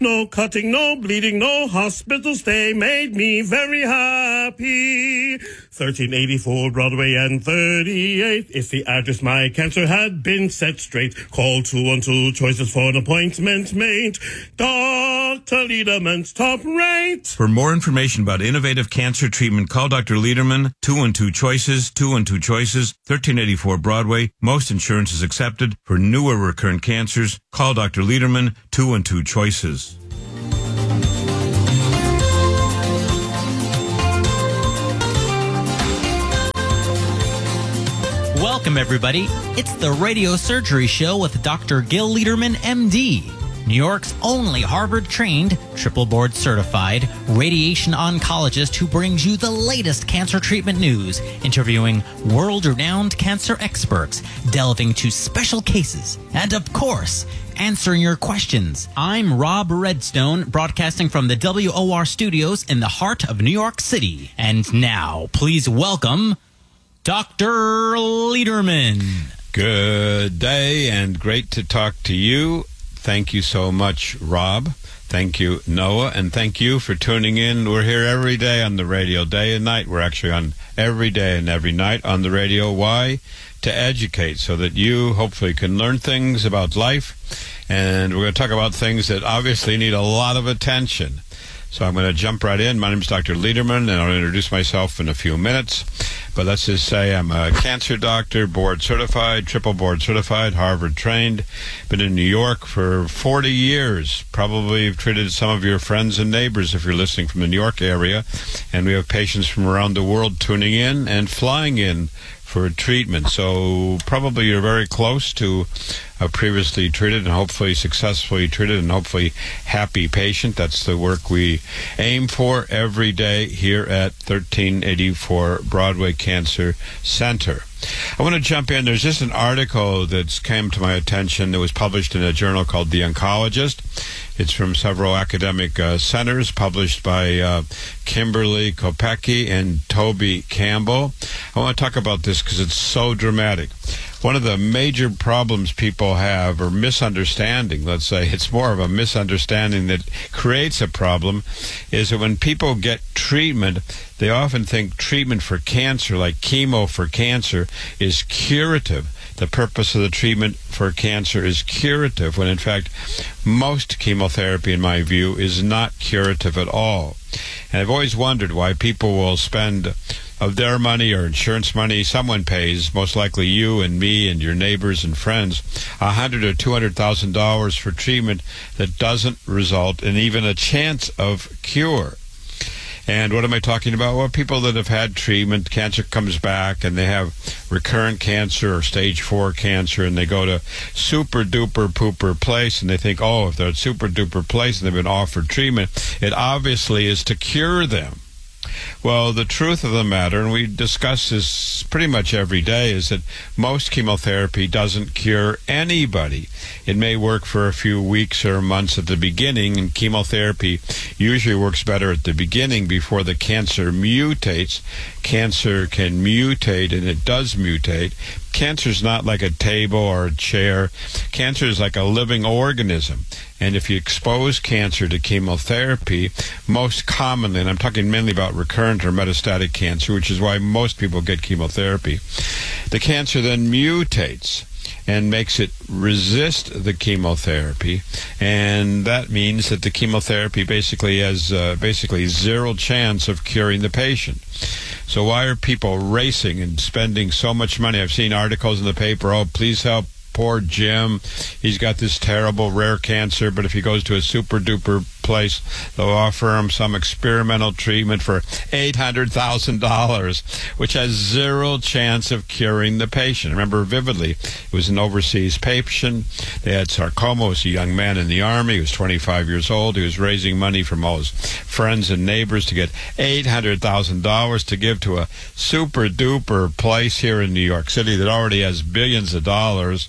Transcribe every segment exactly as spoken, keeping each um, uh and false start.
No cutting, no bleeding, no hospital stay made me very happy. thirteen eighty-four Broadway and thirty-eighth is the address my cancer had been set straight. Call two one two choices for an appointment made. Doctor Lederman's top rate. For more information about innovative cancer treatment, call Doctor Lederman, two one two choices, two one two choices, thirteen eighty-four Broadway. Most insurance is accepted. For newer recurrent cancers, call Doctor Lederman, two one two choices. Welcome, everybody. It's the Radio Surgery Show with Doctor Gil Lederman, M D, New York's only Harvard-trained, triple board-certified radiation oncologist who brings you the latest cancer treatment news, interviewing world-renowned cancer experts, delving to special cases, and, of course, answering your questions. I'm Rob Redstone, broadcasting from the W O R studios in the heart of New York City. And now, please welcome Doctor Lederman. Good day, and great to talk to you. Thank you so much, Rob. Thank you, Noah, and thank you for tuning in. We're here every day on the radio, day and night. We're actually on every day and every night on the radio. Why? To educate, so that you hopefully can learn things about life. And we're going to talk about things that obviously need a lot of attention. So I'm going to jump right in. My name is Doctor Lederman, and I'll introduce myself in a few minutes. But let's just say I'm a cancer doctor, board certified, triple board certified, Harvard trained. Been in New York for forty years. Probably have treated some of your friends and neighbors if you're listening from the New York area. And we have patients from around the world tuning in and flying in for treatment. So probably you're very close to a previously treated and hopefully successfully treated and hopefully happy patient. That's the work we aim for every day here at thirteen eighty-four Broadway Cancer Center. I want to jump in. There's just an article that's come to my attention that was published in a journal called The Oncologist. It's from several academic uh, centers, published by uh, Kimberly Kopecky and Toby Campbell. I want to talk about this because it's so dramatic. One of the major problems people have, or misunderstanding, let's say, it's more of a misunderstanding that creates a problem, is that when people get treatment, they often think treatment for cancer, like chemo for cancer, is curative. The purpose of the treatment for cancer is curative, when in fact most chemotherapy, in my view, is not curative at all. And I've always wondered why people will spend of their money or insurance money, someone pays, most likely you and me and your neighbors and friends, a hundred or two hundred thousand dollars for treatment that doesn't result in even a chance of cure. And what am I talking about? Well, people that have had treatment, cancer comes back, and they have recurrent cancer or stage four cancer, and they go to super duper pooper place, and they think, oh, if they're at super duper place and they've been offered treatment, it obviously is to cure them. Well, the truth of the matter, and we discuss this pretty much every day, is that most chemotherapy doesn't cure anybody. It may work for a few weeks or months at the beginning, and chemotherapy usually works better at the beginning before the cancer mutates. Cancer can mutate, and it does mutate. Cancer is not like a table or a chair. Cancer is like a living organism. And if you expose cancer to chemotherapy, most commonly, and I'm talking mainly about recurrent or metastatic cancer, which is why most people get chemotherapy, the cancer then mutates and makes it resist the chemotherapy, and that means that the chemotherapy basically has uh, basically zero chance of curing the patient. So why are people racing and spending so much money? I've seen articles in the paper, oh, please help poor Jim. He's got this terrible rare cancer, but if he goes to a super duper place, they'll offer him some experimental treatment for eight hundred thousand dollars, which has zero chance of curing the patient. I remember vividly, it was an overseas patient. They had sarcoma. It was a young man in the Army. He was twenty-five years old. He was raising money from all his friends and neighbors to get eight hundred thousand dollars to give to a super duper place here in New York City that already has billions of dollars,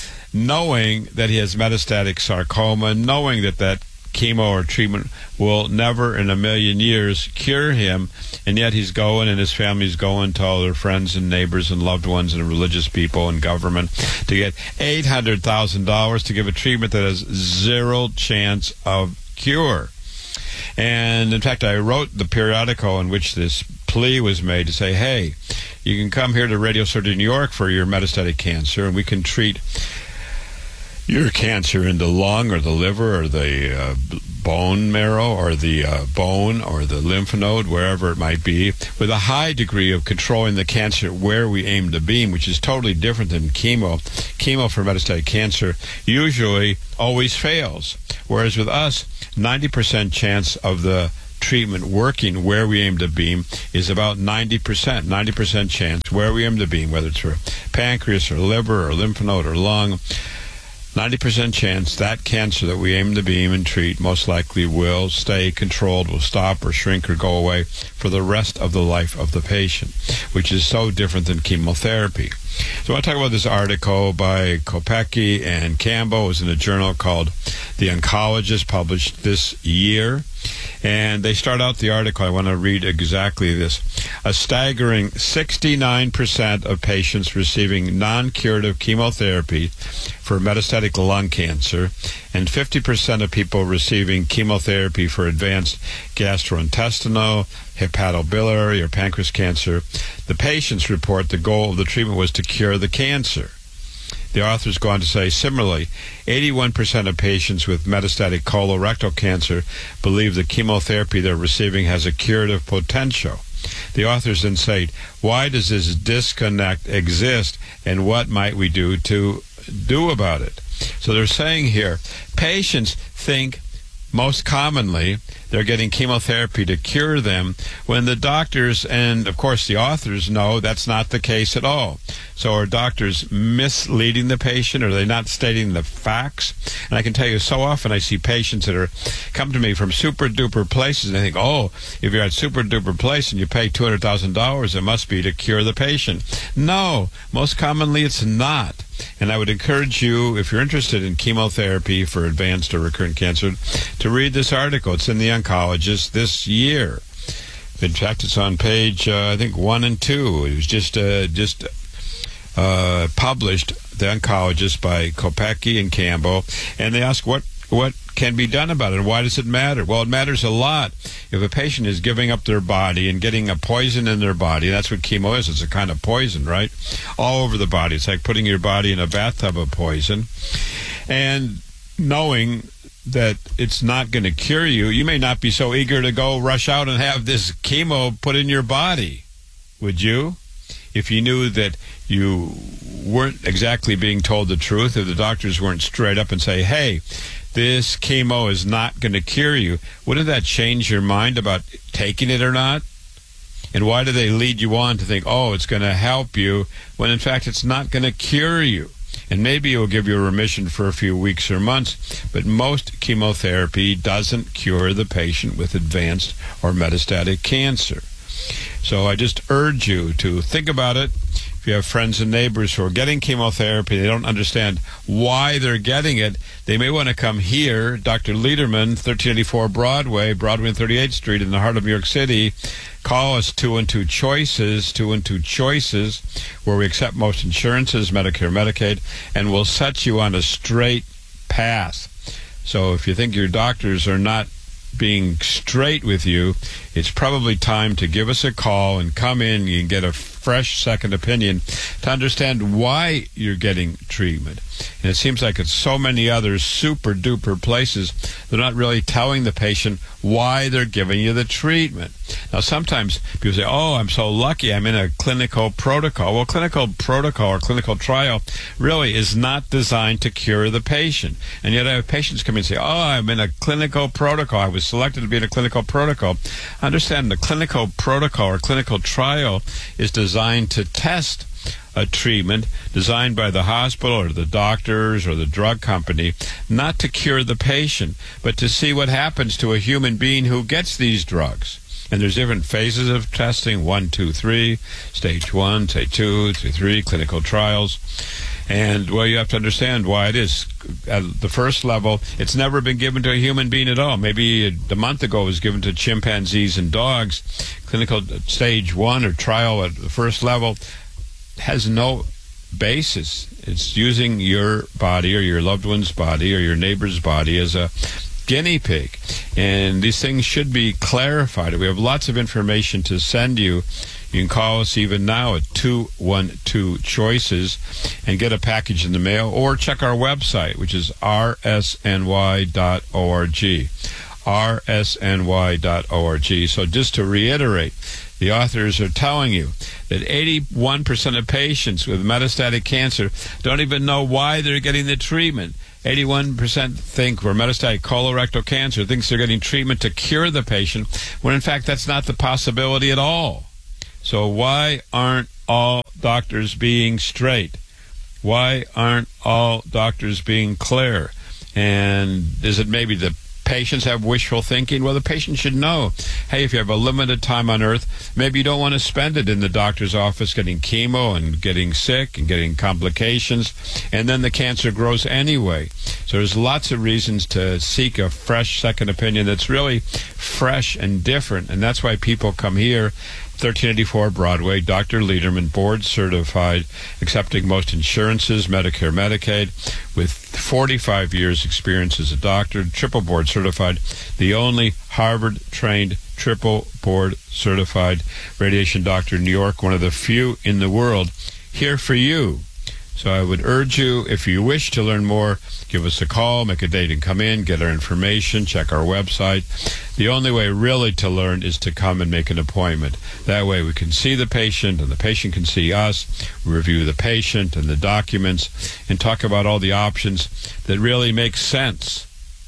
knowing that he has metastatic sarcoma, knowing that that chemo or treatment will never in a million years cure him, and yet he's going and his family's going to all their friends and neighbors and loved ones and religious people and government to get eight hundred thousand dollars to give a treatment that has zero chance of cure. And in fact, I wrote the periodical in which this plea was made to say, hey, you can come here to Radio Surgery New York for your metastatic cancer, and we can treat your cancer in the lung or the liver or the uh, bone marrow or the uh, bone or the lymph node, wherever it might be, with a high degree of controlling the cancer where we aim to beam, which is totally different than chemo. Chemo for metastatic cancer usually always fails, whereas with us, ninety percent chance of the treatment working where we aim to beam is about ninety percent. ninety percent chance where we aim to beam, whether it's for pancreas or liver or lymph node or lung, ninety percent chance that cancer that we aim to beam and treat most likely will stay controlled, will stop or shrink or go away for the rest of the life of the patient, which is so different than chemotherapy. So I want to talk about this article by Kopecky and Campbell. It was in a journal called The Oncologist, published this year. And they start out the article. I want to read exactly this. A staggering sixty-nine percent of patients receiving non-curative chemotherapy for metastatic lung cancer and fifty percent of people receiving chemotherapy for advanced gastrointestinal, hepatobiliary, or pancreas cancer, the patients report the goal of the treatment was to cure the cancer. The authors go on to say, similarly, eighty-one percent of patients with metastatic colorectal cancer believe the chemotherapy they're receiving has a curative potential. The authors then say, why does this disconnect exist, and what might we do to do about it? So they're saying here, patients think most commonly they're getting chemotherapy to cure them, when the doctors and, of course, the authors know that's not the case at all. So are doctors misleading the patient? Are they not stating the facts? And I can tell you, so often I see patients that are come to me from super-duper places, and they think, oh, if you're at super-duper place and you pay two hundred thousand dollars, it must be to cure the patient. No, most commonly it's not. And I would encourage you, if you're interested in chemotherapy for advanced or recurrent cancer, to read this article. It's in The Oncologist this year. In fact, it's on page, uh, I think, one and two. It was just uh, just uh, published, The Oncologist, by Kopecky and Campbell. And they ask what what can be done about it, and why does it matter? Well, it matters a lot. If a patient is giving up their body and getting a poison in their body, that's what chemo is. It's a kind of poison, right? All over the body. It's like putting your body in a bathtub of poison. And knowing that it's not going to cure you, you may not be so eager to go rush out and have this chemo put in your body. Would you? If you knew that you weren't exactly being told the truth, if the doctors weren't straight up and say, hey, this chemo is not going to cure you, wouldn't that change your mind about taking it or not? And why do they lead you on to think, oh, it's going to help you, when in fact it's not going to cure you? And maybe it will give you a remission for a few weeks or months, but most chemotherapy doesn't cure the patient with advanced or metastatic cancer. So I just urge you to think about it. If you have friends and neighbors who are getting chemotherapy, they don't understand why they're getting it, they may want to come here, Doctor Lederman, thirteen eighty-four Broadway, Broadway and thirty-eighth Street in the heart of New York City. Call us, two and two Choices, two and two Choices, where we accept most insurances, Medicare, Medicaid, and we'll set you on a straight path. So if you think your doctors are not being straight with you, it's probably time to give us a call and come in and get a fresh second opinion to understand why you're getting treatment. And it seems like it's so many other super duper places, they're not really telling the patient why they're giving you the treatment. Now sometimes people say, oh, I'm so lucky I'm in a clinical protocol. Well, clinical protocol or clinical trial really is not designed to cure the patient. And yet I have patients come in and say, oh, I'm in a clinical protocol. I was selected to be in a clinical protocol. Understand, the clinical protocol or clinical trial is designed to test a treatment designed by the hospital or the doctors or the drug company, not to cure the patient, but to see what happens to a human being who gets these drugs. And there's different phases of testing, one, two, three, stage one, stage two, stage three, clinical trials. And, well, you have to understand why it is. At the first level, it's never been given to a human being at all. Maybe a month ago it was given to chimpanzees and dogs. Clinical stage one or trial at the first level has no basis. It's using your body or your loved one's body or your neighbor's body as a guinea pig. And these things should be clarified. We have lots of information to send you. You can call us even now at two one two choices and get a package in the mail, or check our website, which is r s n y dot org. r s n y dot org. So just to reiterate, the authors are telling you that eighty-one percent of patients with metastatic cancer don't even know why they're getting the treatment. eighty-one percent think for metastatic colorectal cancer thinks they're getting treatment to cure the patient, when in fact that's not the possibility at all. So why aren't all doctors being straight? Why aren't all doctors being clear? And is it maybe the patients have wishful thinking? Well, the patient should know, hey, if you have a limited time on earth, maybe you don't want to spend it in the doctor's office getting chemo and getting sick and getting complications, and then the cancer grows anyway. So there's lots of reasons to seek a fresh second opinion that's really fresh and different, and that's why people come here. thirteen eighty-four Broadway, Doctor Lederman, board certified, accepting most insurances, Medicare, Medicaid, with forty-five years experience as a doctor, triple board certified, the only Harvard-trained triple board certified radiation doctor in New York, one of the few in the world, here for you. So I would urge you, if you wish to learn more, give us a call, make a date and come in, get our information, check our website. The only way really to learn is to come and make an appointment. That way we can see the patient and the patient can see us, review the patient and the documents, and talk about all the options that really make sense.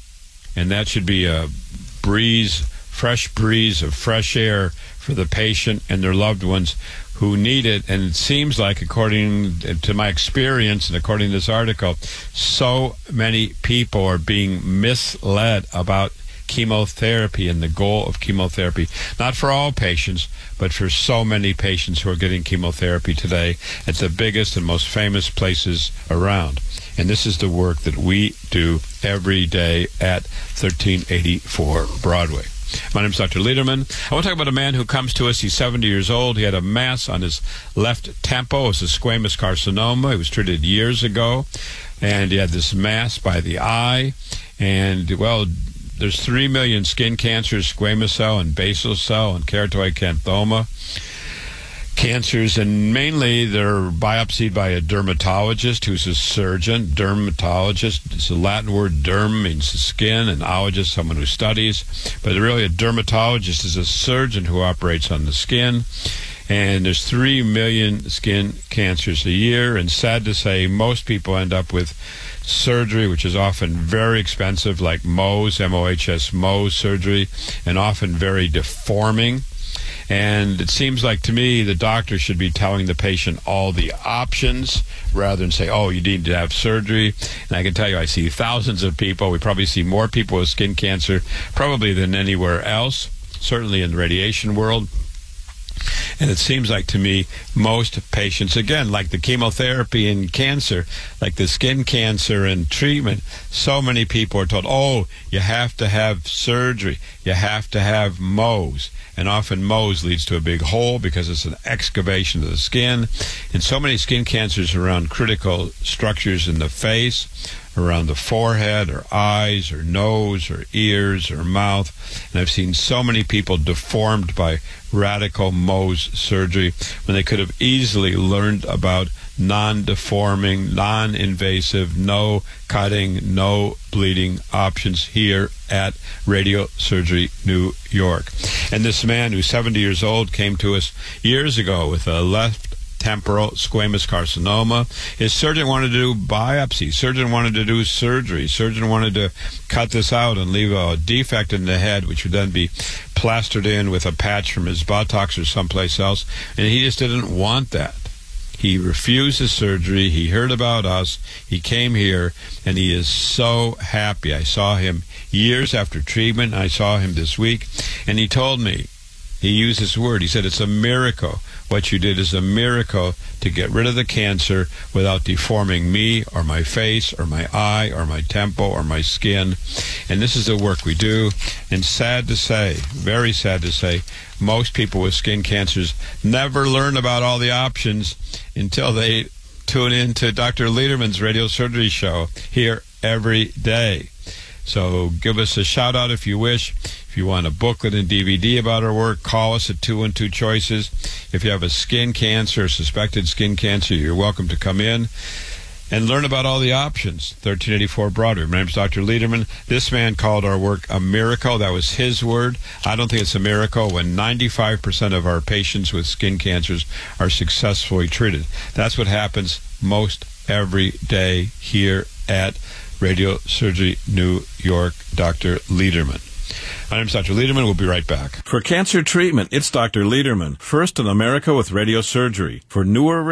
And that should be a breeze, fresh breeze of fresh air for the patient and their loved ones who need it. And it seems like, according to my experience and according to this article, so many people are being misled about chemotherapy and the goal of chemotherapy. Not for all patients, but for so many patients who are getting chemotherapy today at the biggest and most famous places around. And this is the work that we do every day at thirteen eighty-four Broadway. My name is Doctor Lederman. I want to talk about a man who comes to us. He's seventy years old. He had a mass on his left temple. It was a squamous carcinoma. He was treated years ago. And he had this mass by the eye. And, well, there's three million skin cancers, squamous cell and basal cell and keratoid canthoma cancers, and mainly they're biopsied by a dermatologist who's a surgeon. Dermatologist, it's a Latin word. Derm means skin, and ologist, someone who studies. But really a dermatologist is a surgeon who operates on the skin. And there's three million skin cancers a year, and sad to say, most people end up with surgery, which is often very expensive, like Mohs, M O H S, Mohs surgery, and often very deforming. And it seems like, to me, the doctor should be telling the patient all the options rather than say, oh, you need to have surgery. And I can tell you, I see thousands of people. We probably see more people with skin cancer probably than anywhere else, certainly in the radiation world. And it seems like, to me, most patients, again, like the chemotherapy and cancer, like the skin cancer and treatment, so many people are told, oh, you have to have surgery, you have to have Mohs. And often Mohs leads to a big hole because it's an excavation of the skin. And so many skin cancers around critical structures in the face, around the forehead or eyes or nose or ears or mouth. And I've seen so many people deformed by radical Mohs surgery when they could have easily learned about non-deforming, non-invasive, no cutting, no bleeding options here at Radiosurgery New York. And this man who's seventy years old came to us years ago with a left temporal squamous carcinoma. His surgeon wanted to do biopsy. Surgeon wanted to do surgery. Surgeon wanted to cut this out and leave a defect in the head, which would then be plastered in with a patch from his buttocks or someplace else. And he just didn't want that. He refused the surgery. He heard about us. He came here, and he is so happy. I saw him years after treatment. I saw him this week, and he told me, he used this word, he said, it's a miracle. What you did is a miracle to get rid of the cancer without deforming me or my face or my eye or my temple or my skin. And this is the work we do. And sad to say, very sad to say, most people with skin cancers never learn about all the options until they tune in to Doctor Lederman's Radio Surgery Show here every day. So give us a shout-out if you wish. If you want a booklet and D V D about our work, call us at two one two choices. If you have a skin cancer or suspected skin cancer, you're welcome to come in and learn about all the options. thirteen eighty-four Broadway. My name is Doctor Lederman. This man called our work a miracle. That was his word. I don't think it's a miracle when ninety-five percent of our patients with skin cancers are successfully treated. That's what happens most every day here at Radio Surgery New York. Doctor Lederman. My name is Doctor Lederman. We'll be right back. For cancer treatment, it's Doctor Lederman, first in America with radiosurgery. For newer